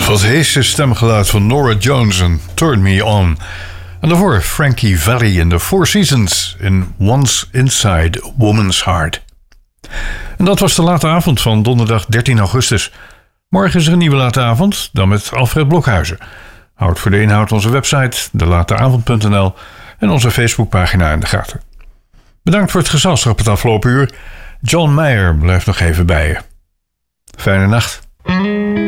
Wat heese stemgeluid van Norah Jones en Turn Me On. En daarvoor Frankie Valli in The Four Seasons in Once Inside a Woman's Heart. En dat was de late avond van donderdag 13 augustus. Morgen is er een nieuwe late avond, dan met Alfred Blokhuizen. Houd voor de inhoud onze website, delateavond.nl en onze Facebookpagina in de gaten. Bedankt voor het gezelschap het afgelopen uur. John Mayer blijft nog even bij je. Fijne nacht.